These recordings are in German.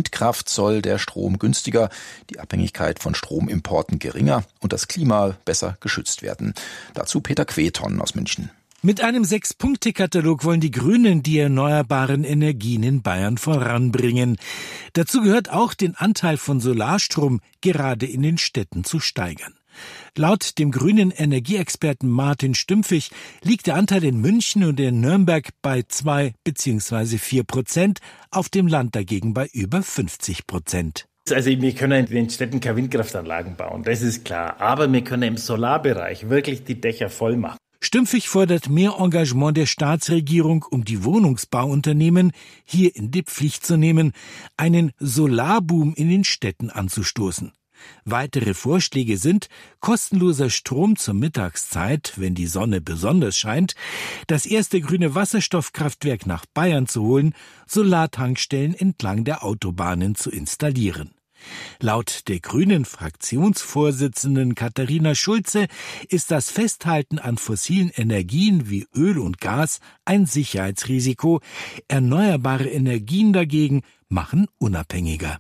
Windkraft soll der Strom günstiger, die Abhängigkeit von Stromimporten geringer und das Klima besser geschützt werden. Dazu Peter Queton aus München. Mit einem 6-Punkte-Katalog wollen die Grünen die erneuerbaren Energien in Bayern voranbringen. Dazu gehört auch, den Anteil von Solarstrom gerade in den Städten zu steigern. Laut dem grünen Energieexperten Martin Stümpfig liegt der Anteil in München und in Nürnberg bei 2 bzw. 4%, auf dem Land dagegen bei über 50%. Also wir können in den Städten keine Windkraftanlagen bauen, das ist klar. Aber wir können im Solarbereich wirklich die Dächer voll machen. Stümpfig fordert mehr Engagement der Staatsregierung, um die Wohnungsbauunternehmen hier in die Pflicht zu nehmen, einen Solarboom in den Städten anzustoßen. Weitere Vorschläge sind kostenloser Strom zur Mittagszeit, wenn die Sonne besonders scheint, das erste grüne Wasserstoffkraftwerk nach Bayern zu holen, Solartankstellen entlang der Autobahnen zu installieren. Laut der grünen Fraktionsvorsitzenden Katharina Schulze ist das Festhalten an fossilen Energien wie Öl und Gas ein Sicherheitsrisiko. Erneuerbare Energien dagegen machen unabhängiger.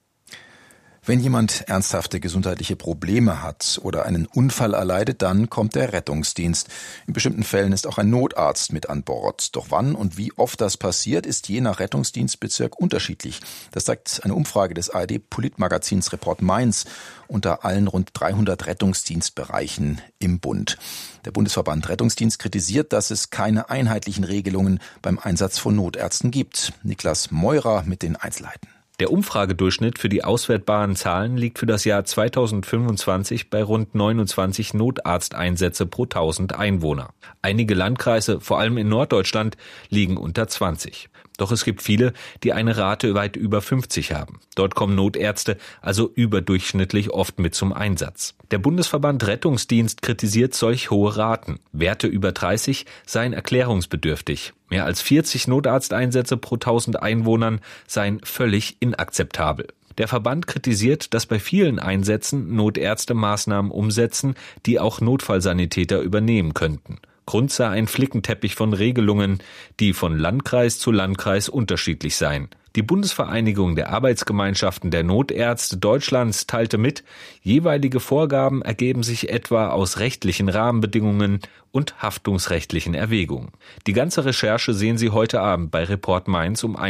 Wenn jemand ernsthafte gesundheitliche Probleme hat oder einen Unfall erleidet, dann kommt der Rettungsdienst. In bestimmten Fällen ist auch ein Notarzt mit an Bord. Doch wann und wie oft das passiert, ist je nach Rettungsdienstbezirk unterschiedlich. Das zeigt eine Umfrage des ARD-Politmagazins Report Mainz unter allen rund 300 Rettungsdienstbereichen im Bund. Der Bundesverband Rettungsdienst kritisiert, dass es keine einheitlichen Regelungen beim Einsatz von Notärzten gibt. Niklas Meurer mit den Einzelheiten. Der Umfragedurchschnitt für die auswertbaren Zahlen liegt für das Jahr 2025 bei rund 29 Notarzteinsätze pro 1000 Einwohner. Einige Landkreise, vor allem in Norddeutschland, liegen unter 20. Doch es gibt viele, die eine Rate weit über 50 haben. Dort kommen Notärzte also überdurchschnittlich oft mit zum Einsatz. Der Bundesverband Rettungsdienst kritisiert solch hohe Raten. Werte über 30 seien erklärungsbedürftig. Mehr als 40 Notarzteinsätze pro 1000 Einwohnern seien völlig inakzeptabel. Der Verband kritisiert, dass bei vielen Einsätzen Notärzte Maßnahmen umsetzen, die auch Notfallsanitäter übernehmen könnten. Grund sei ein Flickenteppich von Regelungen, die von Landkreis zu Landkreis unterschiedlich seien. Die Bundesvereinigung der Arbeitsgemeinschaften der Notärzte Deutschlands teilte mit, jeweilige Vorgaben ergeben sich etwa aus rechtlichen Rahmenbedingungen und haftungsrechtlichen Erwägungen. Die ganze Recherche sehen Sie heute Abend bei Report Mainz um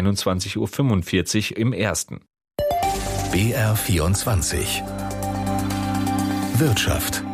21.45 Uhr im Ersten. BR24 Wirtschaft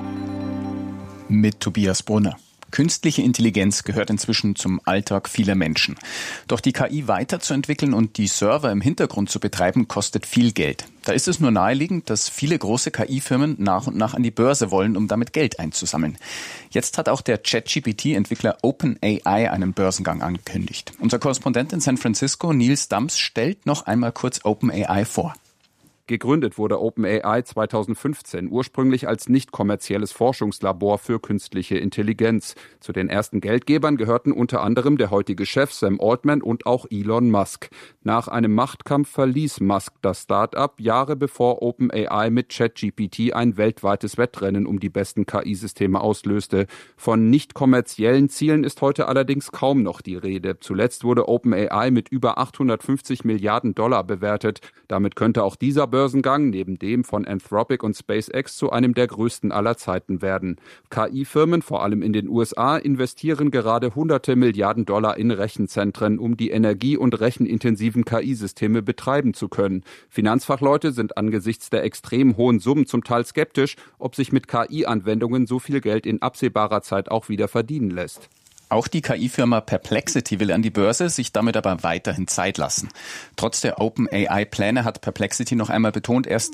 mit Tobias Brunner. Künstliche Intelligenz gehört inzwischen zum Alltag vieler Menschen. Doch die KI weiterzuentwickeln und die Server im Hintergrund zu betreiben, kostet viel Geld. Da ist es nur naheliegend, dass viele große KI-Firmen nach und nach an die Börse wollen, um damit Geld einzusammeln. Jetzt hat auch der ChatGPT-Entwickler OpenAI einen Börsengang angekündigt. Unser Korrespondent in San Francisco, Nils Dams, stellt noch einmal kurz OpenAI vor. Gegründet wurde OpenAI 2015, ursprünglich als nicht kommerzielles Forschungslabor für künstliche Intelligenz. Zu den ersten Geldgebern gehörten unter anderem der heutige Chef Sam Altman und auch Elon Musk. Nach einem Machtkampf verließ Musk das Start-up, Jahre bevor OpenAI mit ChatGPT ein weltweites Wettrennen um die besten KI-Systeme auslöste. Von nicht kommerziellen Zielen ist heute allerdings kaum noch die Rede. Zuletzt wurde OpenAI mit über 850 Milliarden Dollar bewertet. Damit könnte auch dieser Börsengang neben dem von Anthropic und SpaceX zu einem der größten aller Zeiten werden. KI-Firmen, vor allem in den USA, investieren gerade hunderte Milliarden Dollar in Rechenzentren, um die energie- und rechenintensiven KI-Systeme betreiben zu können. Finanzfachleute sind angesichts der extrem hohen Summen zum Teil skeptisch, ob sich mit KI-Anwendungen so viel Geld in absehbarer Zeit auch wieder verdienen lässt. Auch die KI-Firma Perplexity will an die Börse, sich damit aber weiterhin Zeit lassen. Trotz der OpenAI-Pläne hat Perplexity noch einmal betont, erst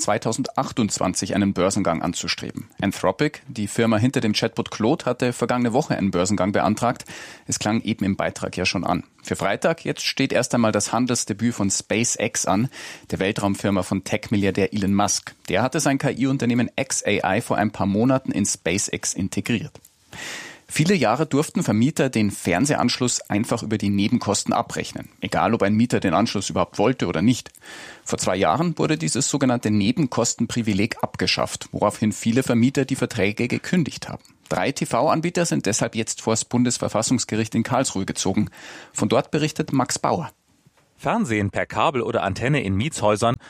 2028 einen Börsengang anzustreben. Anthropic, die Firma hinter dem Chatbot Claude, hatte vergangene Woche einen Börsengang beantragt. Es klang eben im Beitrag ja schon an. Für Freitag jetzt steht erst einmal das Handelsdebüt von SpaceX an, der Weltraumfirma von Tech-Milliardär Elon Musk. Der hatte sein KI-Unternehmen xAI vor ein paar Monaten in SpaceX integriert. Viele Jahre durften Vermieter den Fernsehanschluss einfach über die Nebenkosten abrechnen, egal ob ein Mieter den Anschluss überhaupt wollte oder nicht. Vor 2 Jahren wurde dieses sogenannte Nebenkostenprivileg abgeschafft, woraufhin viele Vermieter die Verträge gekündigt haben. 3 TV-Anbieter sind deshalb jetzt vor das Bundesverfassungsgericht in Karlsruhe gezogen. Von dort berichtet Max Bauer. Fernsehen per Kabel oder Antenne in Mietshäusern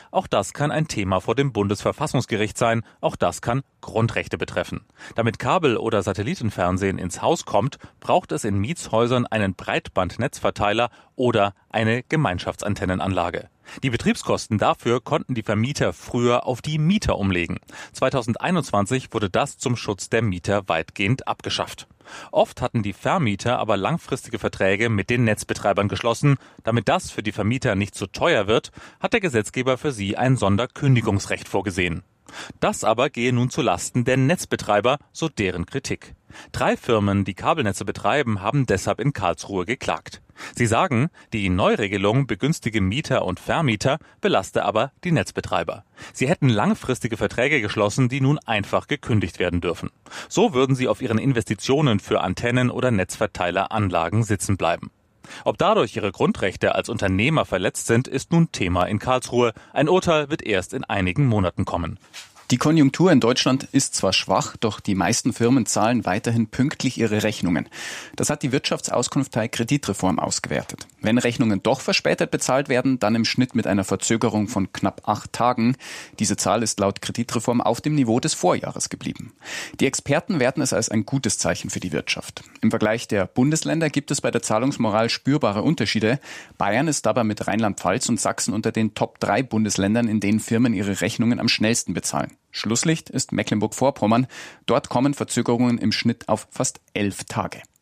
Auch das kann ein Thema vor dem Bundesverfassungsgericht sein. Auch das kann Grundrechte betreffen. Damit Kabel- oder Satellitenfernsehen ins Haus kommt, braucht es in Mietshäusern einen Breitbandnetzverteiler oder eine Gemeinschaftsantennenanlage. Die Betriebskosten dafür konnten die Vermieter früher auf die Mieter umlegen. 2021 wurde das zum Schutz der Mieter weitgehend abgeschafft. Oft hatten die Vermieter aber langfristige Verträge mit den Netzbetreibern geschlossen. Damit das für die Vermieter nicht zu teuer wird, hat der Gesetzgeber für sie ein Sonderkündigungsrecht vorgesehen. Das aber gehe nun zu Lasten der Netzbetreiber, so deren Kritik. 3 Firmen, die Kabelnetze betreiben, haben deshalb in Karlsruhe geklagt. Sie sagen, die Neuregelung begünstige Mieter und Vermieter, belaste aber die Netzbetreiber. Sie hätten langfristige Verträge geschlossen, die nun einfach gekündigt werden dürfen. So würden sie auf ihren Investitionen für Antennen oder Netzverteileranlagen sitzen bleiben. Ob dadurch ihre Grundrechte als Unternehmer verletzt sind, ist nun Thema in Karlsruhe. Ein Urteil wird erst in einigen Monaten kommen. Die Konjunktur in Deutschland ist zwar schwach, doch die meisten Firmen zahlen weiterhin pünktlich ihre Rechnungen. Das hat die Wirtschaftsauskunftei Kreditreform ausgewertet. Wenn Rechnungen doch verspätet bezahlt werden, dann im Schnitt mit einer Verzögerung von knapp 8 Tagen. Diese Zahl ist laut Kreditreform auf dem Niveau des Vorjahres geblieben. Die Experten werten es als ein gutes Zeichen für die Wirtschaft. Im Vergleich der Bundesländer gibt es bei der Zahlungsmoral spürbare Unterschiede. Bayern ist dabei mit Rheinland-Pfalz und Sachsen unter den Top 3 Bundesländern, in denen Firmen ihre Rechnungen am schnellsten bezahlen. Schlusslicht ist Mecklenburg-Vorpommern. Dort kommen Verzögerungen im Schnitt auf fast 11 Tage.